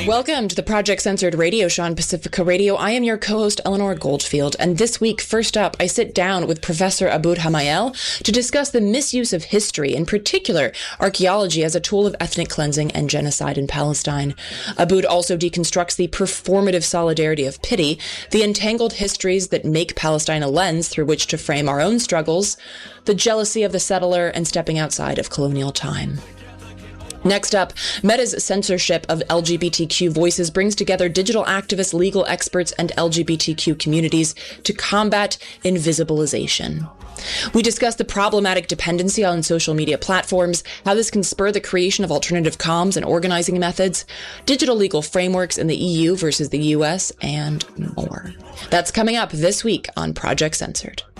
Welcome to the Project Censored radio show on Pacifica Radio. I am your co-host, Eleanor Goldfield. And this week, first up, I sit down with Professor Abood Hamael to discuss the misuse of history, in particular, archaeology as a tool of ethnic cleansing and genocide in Palestine. Abood also deconstructs the performative solidarity of pity, the entangled histories that make Palestine a lens through which to frame our own struggles, the jealousy of the settler, and stepping outside of colonial time. Next up, Meta's censorship of LGBTQ voices brings together digital activists, legal experts, and LGBTQ communities to combat invisibilization. We discuss the problematic dependency on social media platforms, how this can spur the creation of alternative comms and organizing methods, digital legal frameworks in the EU versus the US, and more. That's coming up this week on Project Censored.